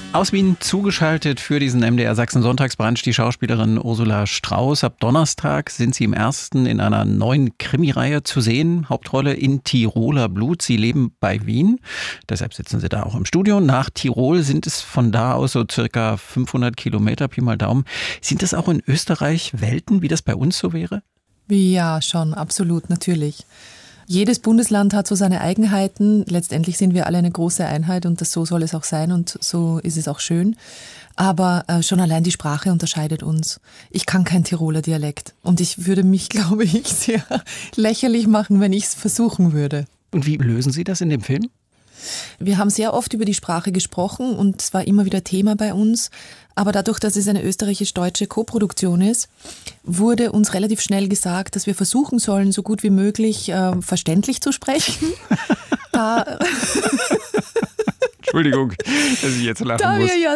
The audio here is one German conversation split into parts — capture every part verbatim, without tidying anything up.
Aus Wien zugeschaltet für diesen M D R Sachsen Sonntagsbrunch die Schauspielerin Ursula Strauß. Ab Donnerstag sind sie im ersten in einer neuen Krimireihe zu sehen. Hauptrolle in Tiroler Blut. Sie leben bei Wien. Deshalb sitzen sie da auch im Studio. Nach Tirol sind es von da aus so circa fünfhundert Kilometer, Pi mal Daumen. Sind das auch in Österreich Welten, wie das bei uns so wäre? Ja, schon, absolut, natürlich. Jedes Bundesland hat so seine Eigenheiten. Letztendlich sind wir alle eine große Einheit und das so soll es auch sein und so ist es auch schön. Aber äh, schon allein die Sprache unterscheidet uns. Ich kann kein Tiroler Dialekt und ich würde mich, glaube ich, sehr lächerlich machen, wenn ich es versuchen würde. Und wie lösen Sie das in dem Film? Wir haben sehr oft über die Sprache gesprochen und es war immer wieder Thema bei uns. Aber dadurch, dass es eine österreichisch-deutsche Koproduktion ist, wurde uns relativ schnell gesagt, dass wir versuchen sollen, so gut wie möglich äh, verständlich zu sprechen. da, Entschuldigung, dass ich jetzt lachen da muss. Wir ja,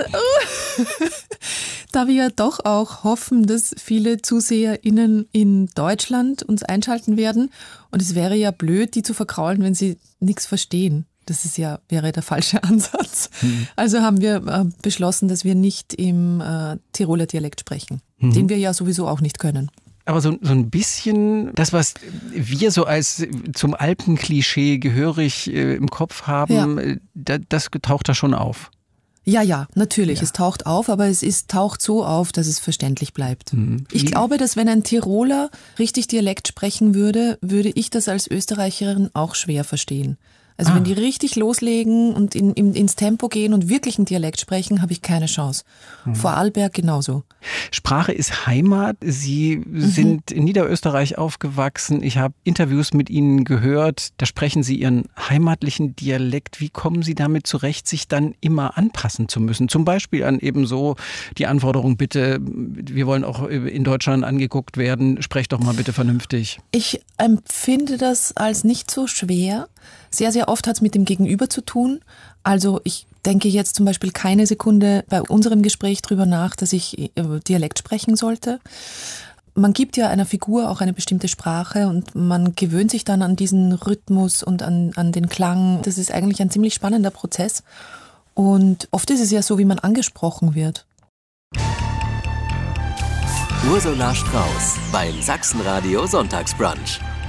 da wir ja doch auch hoffen, dass viele ZuseherInnen in Deutschland uns einschalten werden. Und es wäre ja blöd, die zu verkraulen, wenn sie nichts verstehen. Das ist ja, wäre der falsche Ansatz. Mhm. Also haben wir äh, beschlossen, dass wir nicht im äh, Tiroler Dialekt sprechen, mhm. den wir ja sowieso auch nicht können. Aber so, so ein bisschen das, was wir so als zum Alpenklischee gehörig äh, im Kopf haben, ja. da, das taucht da schon auf. Ja, ja, natürlich. Ja. Es taucht auf, aber es ist, taucht so auf, dass es verständlich bleibt. Mhm. Ich glaube, dass wenn ein Tiroler richtig Dialekt sprechen würde, würde ich das als Österreicherin auch schwer verstehen. Also ah. wenn die richtig loslegen und in, in, ins Tempo gehen und wirklich einen Dialekt sprechen, habe ich keine Chance. Mhm. Vorarlberg genauso. Sprache ist Heimat. Sie mhm. sind in Niederösterreich aufgewachsen. Ich habe Interviews mit Ihnen gehört. Da sprechen Sie Ihren heimatlichen Dialekt. Wie kommen Sie damit zurecht, sich dann immer anpassen zu müssen? Zum Beispiel an eben so die Anforderung, bitte, wir wollen auch in Deutschland angeguckt werden. Sprecht doch mal bitte vernünftig. Ich empfinde das als nicht so schwer. Sehr, sehr oft hat es mit dem Gegenüber zu tun. Also ich denke jetzt zum Beispiel keine Sekunde bei unserem Gespräch drüber nach, dass ich Dialekt sprechen sollte. Man gibt ja einer Figur auch eine bestimmte Sprache und man gewöhnt sich dann an diesen Rhythmus und an, an den Klang. Das ist eigentlich ein ziemlich spannender Prozess. Und oft ist es ja so, wie man angesprochen wird. Ursula Strauß beim Sachsenradio Sonntagsbrunch.